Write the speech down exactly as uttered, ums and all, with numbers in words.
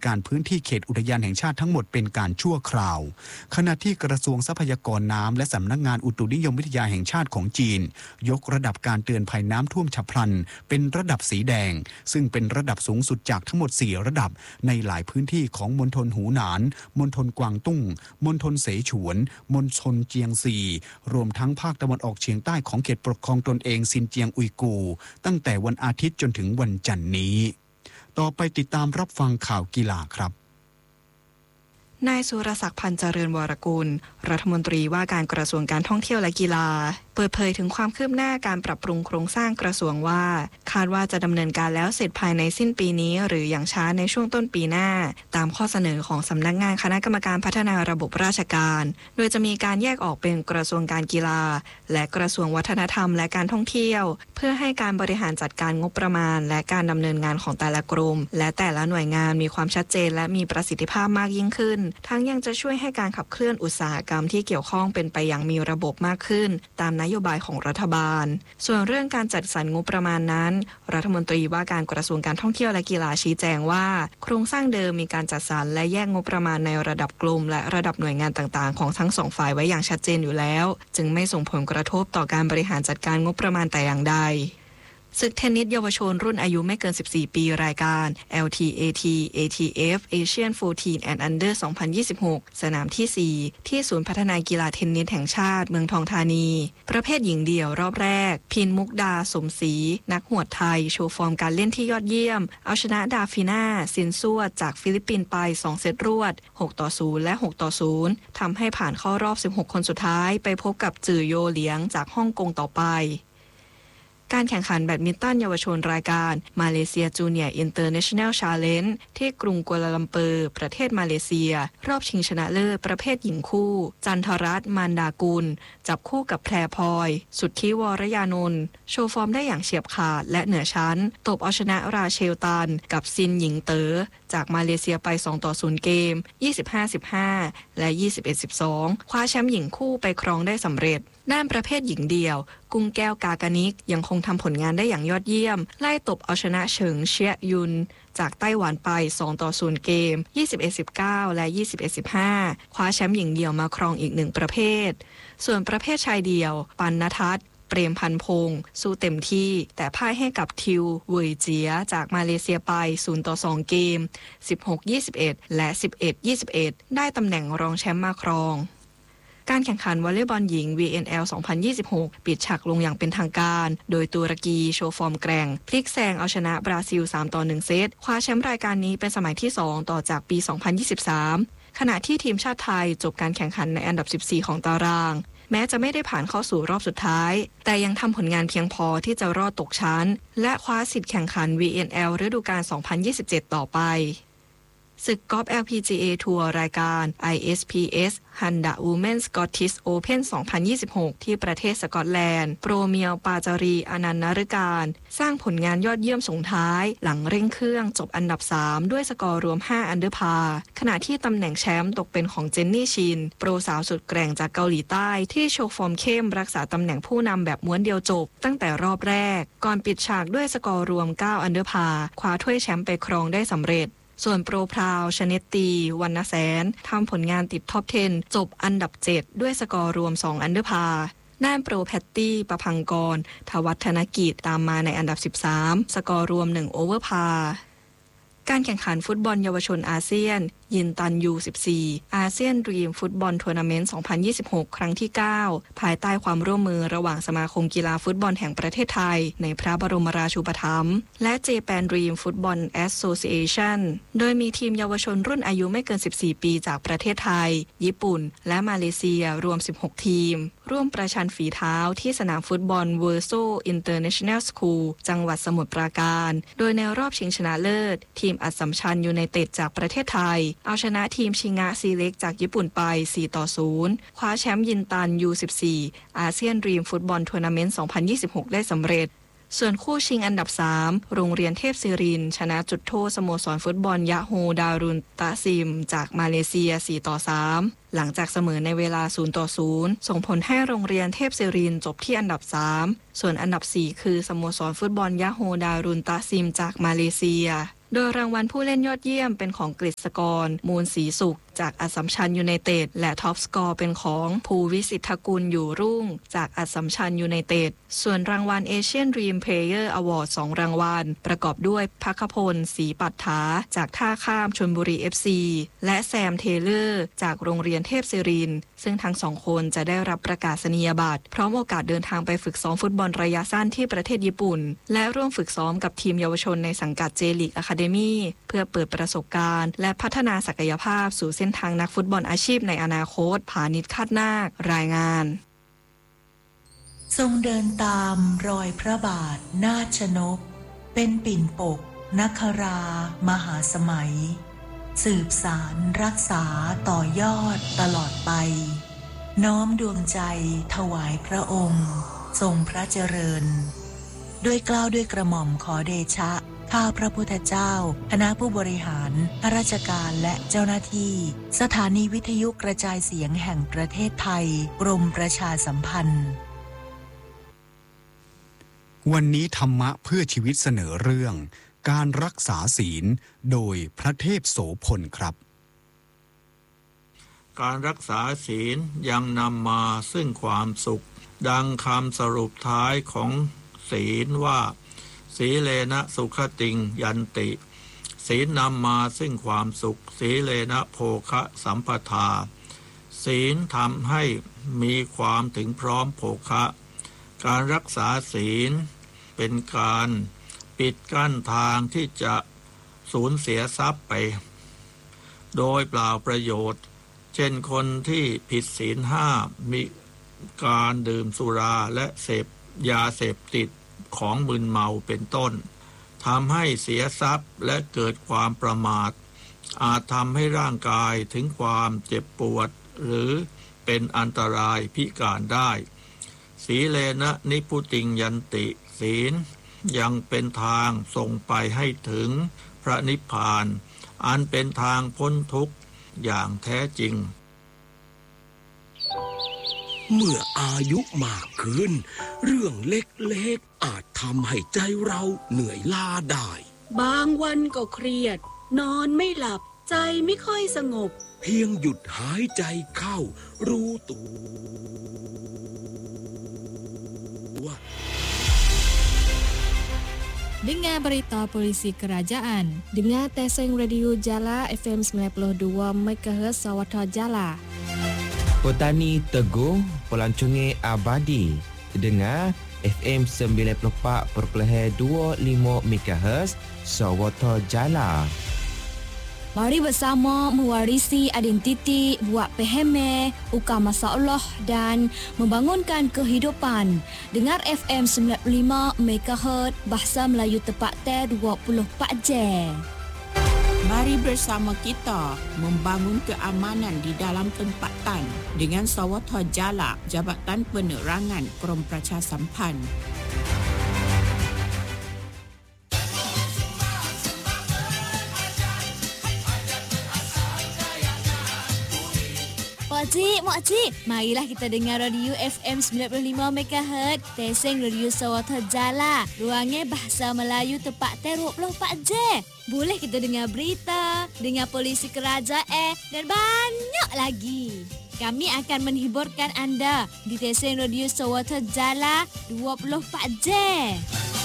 การพื้นที่เขตอุทยานแห่งชาติทั้งหมดเป็นการชั่วคราวขณะที่กระทรวงทรัพยากรน้ำและสำนักงานอุตุนิยมวิทยาแห่งชาติของจีนยกระดับการเตือนภัยน้ำท่วมฉับพลันเป็นระดับสีแดงซึ่งเป็นระดับสูงสุดจากทั้งหมดสี่ระดับในหลายพื้นที่ของมณฑลหูหนานมณฑลกวางตุ้งมณฑลเสฉวนมณฑลเจียงซีรวมทั้งภาคตะวันออกเฉียงใต้ของเขตปกครองตนเองซินเจียงอุยกูร์ตั้งแต่วันอาทิตย์จนถึงวันจันทร์นี้ต่อไปติดตามรับฟังข่าวกีฬาครับนายสุรศักดิ์พันธ์เจริญวรกุลรัฐมนตรีว่าการกระทรวงการท่องเที่ยวและกีฬาเปิดเผยถึงความคืบหน้าการปรับปรุงโครงสร้างกระทรวงว่าคาดว่าจะดำเนินการแล้วเสร็จภายในสิ้นปีนี้หรืออย่างช้าในช่วงต้นปีหน้าตามข้อเสนอของสำนักงานคณะกรรมการพัฒนาระบบราชการโดยจะมีการแยกออกเป็นกระทรวงการกีฬาและกระทรวงวัฒนธรรมและการท่องเที่ยวเพื่อให้การบริหารจัดการงบประมาณและการดำเนินงานของแต่ละกรมและแต่ละหน่วยงานมีความชัดเจนและมีประสิทธิภาพมากยิ่งขึ้นทั้งยังจะช่วยให้การขับเคลื่อนอุตสาหกรรมที่เกี่ยวข้องเป็นไปอย่างมีระบบมากขึ้นตามนโยบายของรัฐบาลส่วนเรื่องการจัดสรรงบประมาณนั้นรัฐมนตรีว่าการกระทรวงการท่องเที่ยวและกีฬาชี้แจงว่าโครงสร้างเดิมมีการจัดสรรและแยกงบประมาณในระดับกลุ่มและระดับหน่วยงานต่างๆของทั้งสองฝ่ายไว้อย่างชัดเจนอยู่แล้วจึงไม่ส่งผลกระทบต่อการบริหารจัดการงบประมาณแต่อย่างใดศึกเทนนิสเยาวชนรุ่นอายุไม่เกินสิบสี่ปีรายการ แอล ที เอ ที เอ ที เอฟ Asian สิบสี่ and Under สองพันยี่สิบหกสนามที่สี่ที่ศูนย์พัฒนากีฬาเทนนิสแห่งชาติเมืองทองธานีประเภทหญิงเดี่ยวรอบแรกพินมุกดาสมศรีนักหวดไทยโชว์ฟอร์มการเล่นที่ยอดเยี่ยมเอาชนะดาฟิน่าซินซัวจากฟิลิปปินส์ไปสองเซตรวดหกต่อศูนย์และหกต่อศูนย์ทำให้ผ่านเข้ารอบสิบหกคนสุดท้ายไปพบกับจื่อโยเหลียงจากฮ่องกงต่อไปการแข่งขันแบดมินตันเยาวชนรายการมาเลเซียจูเนียร์อินเตอร์เนชั่นแนลชาเลนจ์ที่กรุงกัวลาลัมเปอร์ประเทศมาเลเซียรอบชิงชนะเลิศประเภทหญิงคู่จันทรัตน์มารดากุลจับคู่กับแพรพลอยสุทธิวรยานนท์โชว์ฟอร์มได้อย่างเฉียบขาดและเหนือชั้นตบเอาชนะราเชลตันกับซินหญิงเต๋อจากมาเลเซียไปสองต่อศูนย์เกม ยี่สิบห้า สิบห้า และ ยี่สิบเอ็ด สิบสอง คว้าแชมป์หญิงคู่ไปครองได้สำเร็จด้านประเภทหญิงเดี่ยวกุ้งแก้วกากานิกยังคงทำผลงานได้อย่างยอดเยี่ยมไล่ตบเอาชนะเฉิงเชียยุนจากไต้หวันไปสองต่อศูนย์เกม ยี่สิบเอ็ด สิบเก้า และ ยี่สิบเอ็ด สิบห้า คว้าแชมป์หญิงเดี่ยวมาครองอีกหนึ่งประเภทส่วนประเภทชายเดี่ยวปันณทัศน์เปรมพันธ์พงษ์สู้เต็มที่แต่พ่ายให้กับทิวเวยเจียจากมาเลเซียไปศูนย์ต่อสองเกม สิบหก ยี่สิบเอ็ด และ สิบเอ็ด ยี่สิบเอ็ด ได้ตำแหน่งรองแชมป์มาครองการแข่งขันวอลเลย์บอลหญิง วี เอ็น แอล สองพันยี่สิบหก ปิดฉากลงอย่างเป็นทางการโดยตุรกีโชว์ฟอร์มแกร่งพลิกแซงเอาชนะบราซิลสามต่อหนึ่งเซตคว้าแชมป์รายการนี้เป็นสมัยที่สองต่อจากปีสองพันยี่สิบสามขณะที่ทีมชาติไทยจบการแข่งขันในอันดับสิบสี่ของตารางแม้จะไม่ได้ผ่านเข้าสู่รอบสุดท้ายแต่ยังทำผลงานเพียงพอที่จะรอดตกชั้นและคว้าสิทธิ์แข่งขัน วี เอ็น แอล ฤดูกาลสองพันยี่สิบเจ็ดต่อไปศึกกอล์ฟ แอล พี จี เอ ทัวร์รายการ ไอ เอส พี เอส Honda Women's Scottish Open สองพันยี่สิบหกที่ประเทศสกอตแลนด์โปรเมียวปาจารีอนันต์นฤการสร้างผลงานยอดเยี่ยมส่งท้ายหลังเร่งเครื่องจบอันดับสามด้วยสกอร์รวมห้าอันเดอร์พาร์ขณะที่ตำแหน่งแชมป์ตกเป็นของเจนนี่ชินโปรสาวสุดแกร่งจากเกาหลีใต้ที่โชว์ฟอร์มเข้มรักษาตำแหน่งผู้นำแบบม้วนเดียวจบตั้งแต่รอบแรกก่อนปิดฉากด้วยสกอร์รวมเก้าอันเดอร์พาร์คว้าถ้วยแชมป์ไปครองได้สำเร็จส่วนโปรพราวชเนตตีวรรณแสนทำผลงานติดท็อปสิบจบอันดับเจ็ดด้วยสกอร์รวมสองอันเดอร์พาร์ด้านโปรแพตตี้ประพังกรทวัฒนกิจตามมาในอันดับสิบสามสกอร์รวมหนึ่งโอเวอร์พาร์การแข่งขันฟุตบอลเยาวชนอาเซียนยินตัน ยู สิบสี่ อาเซียนดรีมฟุตบอลทัวร์นาเมนต์ สองพันยี่สิบหก ครั้งที่ เก้า ภายใต้ความร่วมมือระหว่างสมาคมกีฬาฟุตบอลแห่งประเทศไทยในพระบรมราชูปถัมภ์และ Japan Dream Football Association โดยมีทีมเยาวชนรุ่นอายุไม่เกินสิบสี่ปีจากประเทศไทยญี่ปุ่นและมาเลเซียรวมสิบหกทีมร่วมประชันฝีเท้าที่สนามฟุตบอล Verso International School จังหวัดสมุทรปราการโดยในรอบชิงชนะเลิศทีมอัสสัมชัญยูไนเต็ดจากประเทศไทยเอาชนะทีมชิงะซีเล็กจากญี่ปุ่นไปสี่ต่อศูนย์คว้าแชมป์ยินตัน ยู สิบสี่ อาเซียนดรีมฟุตบอลทัวร์นาเมนต์ สองพันยี่สิบหก ได้สำเร็จส่วนคู่ชิงอันดับสามโรงเรียนเทพศิรินทร์ชนะจุดโทษสโมสรฟุตบอลยะโฮดารุนตะซิมจากมาเลเซียสี่ต่อสามหลังจากเสมอในเวลาศูนย์ต่อศูนย์ส่งผลให้โรงเรียนเทพศิรินทร์จบที่อันดับสามส่วนอันดับสี่คือสโมสรฟุตบอลยะโฮดารุนตะซิมจากมาเลเซียโดยรางวัลผู้เล่นยอดเยี่ยมเป็นของกฤษกรมูลศรีสุขจากอัสสัมชัญยูไนเต็ดและท็อปสกอร์เป็นของภูวิสิทธกุลอยู่รุ่งจากอัสสัมชัญยูไนเต็ดส่วนรางวัล Asian Dream Player Award สองรางวัลประกอบด้วยภัคพลศรีปัฏฐาจากท่าข้ามชลบุรี เอฟ ซี และแซมเทเลอร์จากโรงเรียนเทพศิรินทร์ซึ่งทั้งสองคนจะได้รับประกาศนียบัตรพร้อมโอกาสเดินทางไปฝึกซ้อมฟุตบอลระยะสั้นที่ประเทศญี่ปุ่นและร่วมฝึกซ้อมกับทีมเยาวชนในสังกัด J League Academy เพื่อเปิดประสบการณ์และพัฒนาศักยภาพสู่เส้นทางนักฟุตบอลอาชีพในอนาคตผานิชคาดนาครายงานทรงเดินตามรอยพระบาทนาถชนกเป็นปิ่นปกนครามหาสมัยสืบสารรักษาต่อยอดตลอดไปน้อมดวงใจถวายพระองค์ทรงพระเจริญด้วยเกล้าด้วยกระหม่อมขอเดชะข้าพระพุทธเจ้าคณะผู้บริหารข้าราชการและเจ้าหน้าที่สถานีวิทยุกระจายเสียงแห่งประเทศไทยกรมประชาสัมพันธ์วันนี้ธรรมะเพื่อชีวิตเสนอเรื่องการรักษาศีลโดยพระเทพโสพลครับการรักษาศีลยังนำมาซึ่งความสุขดังคำสรุปท้ายของศีลว่าสีเลนะสุขติงยันติศีลนำมาซึ่งความสุขสีเลนะโภคะสัมปทาศีลทำให้มีความถึงพร้อมโภคะการรักษาศีลเป็นการปิดกั้นทางที่จะสูญเสียทรัพย์ไปโดยเปล่าประโยชน์เช่นคนที่ผิดศีลห้ามีการดื่มสุราและเสพยาเสพติดของมึนเมาเป็นต้นทำให้เสียทรัพย์และเกิดความประมาทอาจทำให้ร่างกายถึงความเจ็บปวดหรือเป็นอันตรายพิการได้สีเลนะนิพุติงยันติศีลยังเป็นทางส่งไปให้ถึงพระนิพพานอันเป็นทางพ้นทุกข์อย่างแท้จริงเมื่ออายุมากขึ้นเรื่องเล็กๆอาจทำให้ใจเราเหนื่อยล้าได้บางวันก็เครียดนอนไม่หลับใจไม่ค่อยสงบเพียงหยุดหายใจเข้ารู้ตัว Dengar berita polisi kerajaan. Dengar Teseng Radio Jala F M sembilan puluh dua megahertz Sawatha Jala. Petani Teguh Pelancongan Abadi. Dengar F M sembilan puluh empat perpuluhan dua lima megahertz Sawatha Jala. Mari bersama mewarisi identiti, buat peheme, ukar masalah dan membangunkan kehidupan. Dengar F M sembilan puluh lima megahertz Bahasa Melayu tepat ter dua puluh empat jam. Mari bersama kita membangun keamanan di dalam tempatan dengan Sawatha Jala, Jabatan Penerangan Krom Pracha Sampan. Makcik, makcik, marilah kita dengar radio F M sembilan puluh lima megahertz Teseng Radio Sawatha Jala. Ruangnya Bahasa Melayu tepat ter dua puluh empat jam. Boleh kita dengar berita, dengar polisi kerajaan dan banyak lagi. Kami akan menghiburkan anda di Teseng Radio Sawatha Jala dua puluh empat jam.